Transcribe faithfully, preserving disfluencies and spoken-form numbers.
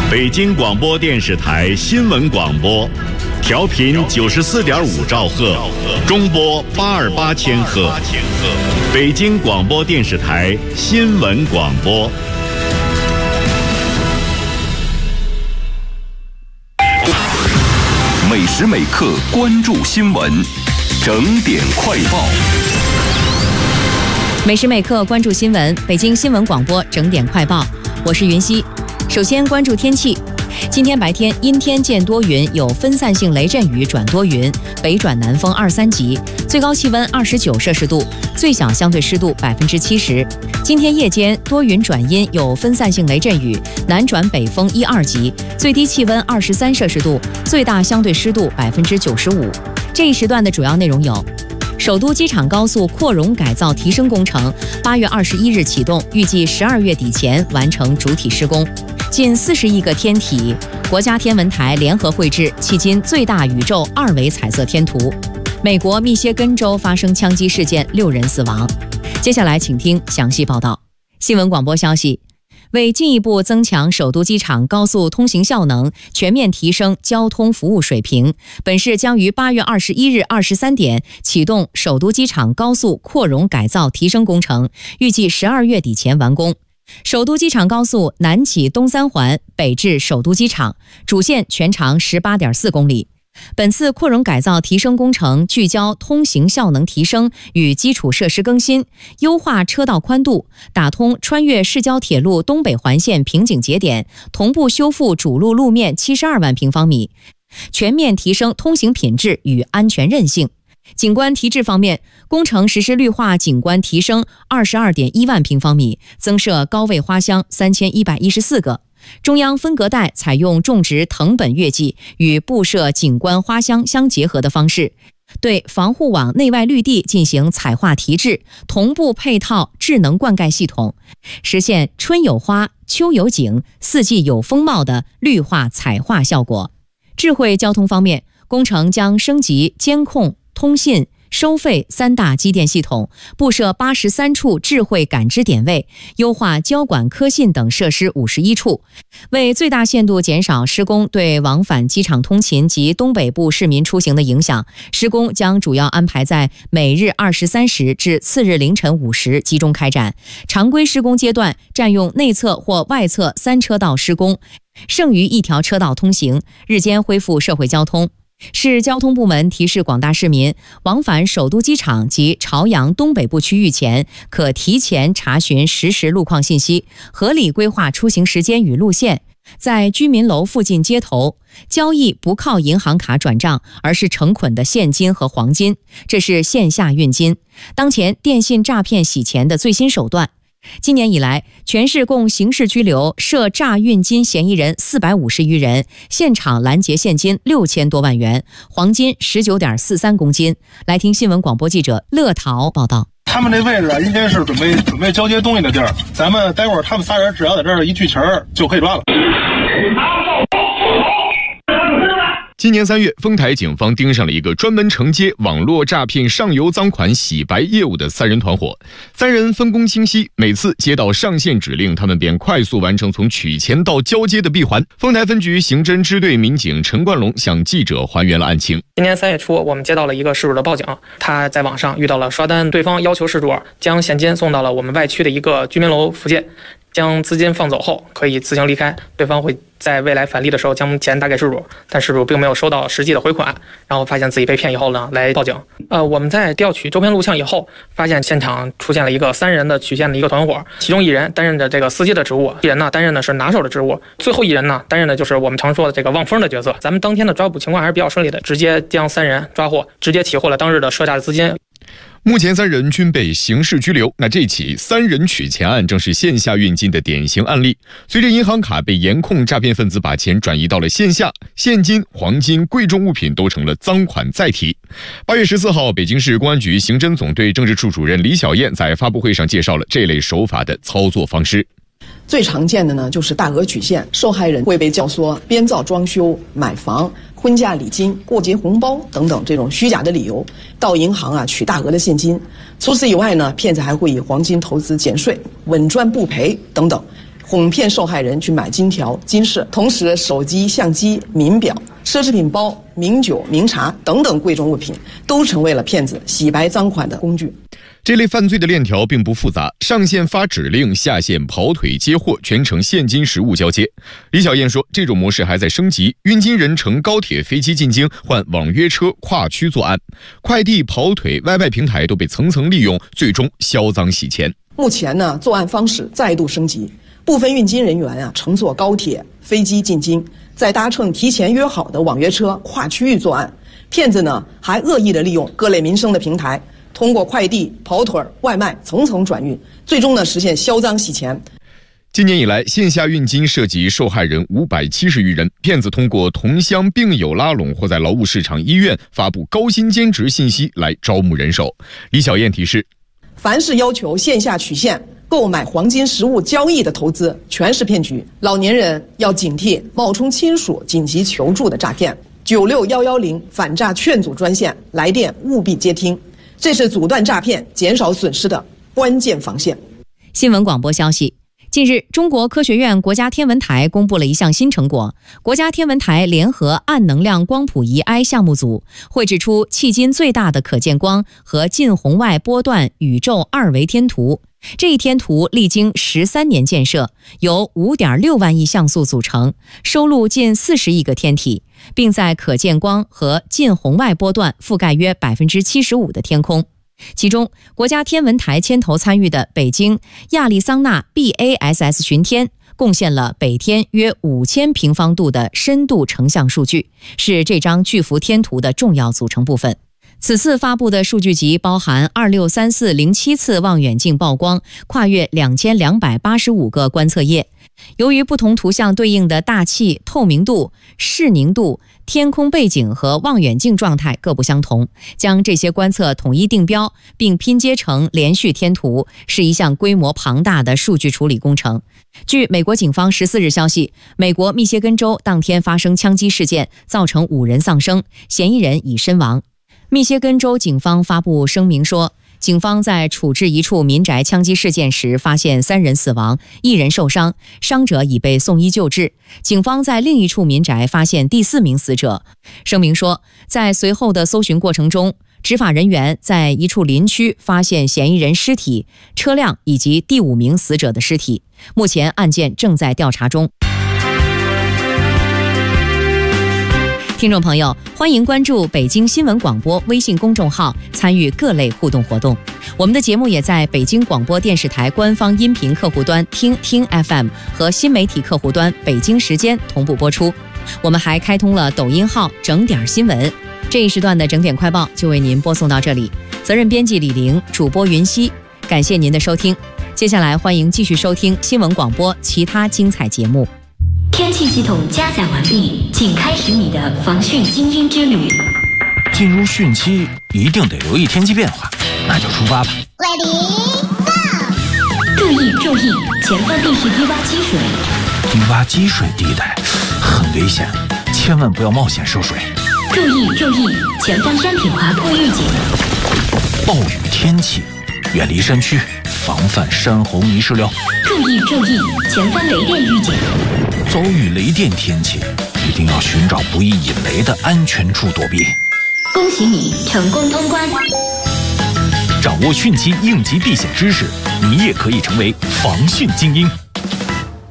北京广播电视台新闻广播，调频九十四点五兆赫，中波八二八千赫。北京广播电视台新闻广播。 每时每刻关注新闻，整点快报。 每时每刻关注新闻，北京新闻广播整点快报，我是云溪。首先关注天气，今天白天阴天见多云，有分散性雷阵雨转多云，北转南风二三级，最高气温二十九摄氏度，最小相对湿度百分之七十。今天夜间多云转阴，有分散性雷阵雨，南转北风一二级，最低气温二十三摄氏度，最大相对湿度百分之九十五。这一时段的主要内容有：首都机场高速扩容改造提升工程八月二十一日启动，预计十二月底前完成主体施工。近四十亿个天体，国家天文台联合绘制迄今最大宇宙二维彩色天图。美国密歇根州发生枪击事件，六人死亡。接下来请听详细报道。新闻广播消息，为进一步增强首都机场高速通行效能，全面提升交通服务水平，本市将于八月二十一日二十三点启动首都机场高速扩容改造提升工程，预计十二月底前完工。首都机场高速南起东三环，北至首都机场，主线全长 十八点四公里。本次扩容改造提升工程聚焦通行效能提升与基础设施更新，优化车道宽度，打通穿越市郊铁路东北环线瓶颈节点，同步修复主路路面七十二万平方米，全面提升通行品质与安全韧性。景观提质方面，工程实施绿化景观提升 二十二点一万平方米，增设高位花香三千一百一十四个。中央分隔带采用种植藤本月季与布设景观花香相结合的方式，对防护网内外绿地进行彩画提质，同步配套智能灌溉系统，实现春有花、秋有景、四季有风貌的绿化彩画效果。智慧交通方面，工程将升级监控、通信、收费三大机电系统，布设八十三处智慧感知点位，优化交管科信等设施五十一处。为最大限度减少施工对往返机场通勤及东北部市民出行的影响，施工将主要安排在每日二十三时至次日凌晨五时集中开展，常规施工阶段占用内侧或外侧三车道施工，剩余一条车道通行，日间恢复社会交通。市交通部门提示广大市民，往返首都机场及朝阳东北部区域前，可提前查询实时路况信息，合理规划出行时间与路线。在居民楼附近街头交易不靠银行卡转账，而是成捆的现金和黄金，这是线下运金，当前电信诈骗洗钱的最新手段。今年以来，全市共刑事拘留涉诈运金嫌疑人四百五十余人，现场拦截现金六千多万元，黄金 十九点四三公斤。来听新闻广播记者乐桃报道。 他们这位置啊，应该是准备准备交接东西的地儿，咱们待会儿他们仨人只要在这儿一聚齐儿就可以抓了。 今年三月，丰台警方盯上了一个专门承接网络诈骗上游赃款洗白业务的三人团伙。三人分工清晰，每次接到上线指令，他们便快速完成从取钱到交接的闭环。丰台分局刑侦支队民警陈冠龙向记者还原了案情。 今年三月初，我们接到了一个事主的报警，他在网上遇到了刷单，对方要求事主将现金送到了我们外区的一个居民楼附近，将资金放走后可以自行离开，对方会在未来返利的时候将钱打给事主，但事主并没有收到实际的回款，然后发现自己被骗以后呢，来报警。呃，我们在调取周边录像以后，发现现场出现了一个三人的曲线的一个团伙，其中一人担任着这个司机的职务，一人呢担任的是拿手的职务，最后一人呢担任的就是我们常说的这个望风的角色。咱们当天的抓捕情况还是比较顺利的，直接将三人抓获，直接起获了当日的赊诈的资金。 目前三人均被刑事拘留。那这起三人取钱案正是线下运金的典型案例。随着银行卡被严控，诈骗分子把钱转移到了线下，现金、黄金、贵重物品都成了赃款载体。八月十四号，北京市公安局刑侦总队政治处主任李小燕在发布会上介绍了这类手法的操作方式。 最常见的呢，就是大额取现，受害人会被教唆编造装修、买房、婚嫁礼金、过节红包等等这种虚假的理由，到银行啊取大额的现金。除此以外呢，骗子还会以黄金投资减税、稳赚不赔等等， 哄骗受害人去买金条、金饰，同时手机、相机、名表、奢侈品包、名酒、名茶等等贵重物品都成为了骗子洗白赃款的工具。 这类犯罪的链条并不复杂，上线发指令，下线跑腿接货，全程现金实物交接。李小燕说，这种模式还在升级，运金人乘高铁、飞机进京，换网约车跨区作案，快递、跑腿、外卖平台都被层层利用，最终销赃洗钱。 目前呢，作案方式再度升级，部分运金人员啊乘坐高铁、飞机进京，再搭乘提前约好的网约车跨区域作案。骗子呢还恶意的利用各类民生的平台，通过快递、跑腿、外卖层层转运，最终呢实现销赃洗钱。 今年以来，线下运金涉及受害人五百七十余人，骗子通过同乡病友拉拢或在劳务市场、医院发布高薪兼职信息来招募人手。李小燕提示， 凡是要求线下取现、购买黄金实物交易的投资，全是骗局。老年人要警惕冒充亲属紧急求助的诈骗。九六一一零反诈劝阻专线来电务必接听，这是阻断诈骗、减少损失的关键防线。 新闻广播消息，近日，中国科学院国家天文台公布了一项新成果。国家天文台联合暗能量光谱仪 I 项目组绘制出迄今最大的可见光和近红外波段宇宙二维天图。这一天图历经十三年建设，由 五点六万亿像素组成，收录近四十亿个天体，并在可见光和近红外波段覆盖约 百分之七十五 的天空。其中，国家天文台牵头参与的北京亚利桑那 B A S S 巡天，贡献了北天约五千平方度的深度成像数据，是这张巨幅天图的重要组成部分。此次发布的数据集包含二六三四零七次望远镜曝光，跨越两千两百八十五个观测页。由于不同图像对应的大气、透明度、视宁度、天空背景和望远镜状态各不相同，将这些观测统一定标并拼接成连续天图，是一项规模庞大的数据处理工程。据美国警方十四日消息，美国密歇根州当天发生枪击事件，造成五人丧生，嫌疑人已身亡。密歇根州警方发布声明说，警方在处置一处民宅枪击事件时发现三人死亡，一人受伤，伤者已被送医救治。警方在另一处民宅发现第四名死者。声明说，在随后的搜寻过程中，执法人员在一处林区发现嫌疑人尸体、车辆以及第五名死者的尸体。目前案件正在调查中。听众朋友，欢迎关注北京新闻广播微信公众号，参与各类互动活动。我们的节目也在北京广播电视台官方音频客户端听听 F M 和新媒体客户端北京时间同步播出。我们还开通了抖音号整点新闻。这一时段的整点快报就为您播送到这里，责任编辑李玲，主播云溪，感谢您的收听。接下来欢迎继续收听新闻广播其他精彩节目。 天气系统加载完毕，请开始你的防汛精英之旅。 进入汛期一定得留意天气变化，那就出发吧。 Ready go！ 注意注意，前方地势低洼积水。 低洼积水地带很危险，千万不要冒险涉水。 注意注意，前方山体滑坡预警。 暴雨天气，远离山区，防范山洪泥石流。 注意注意，前方雷电预警。 遭遇雷电天气，一定要寻找不易引雷的安全处躲避。 恭喜你成功通关！ 掌握汛期应急避险知识，你也可以成为防汛精英。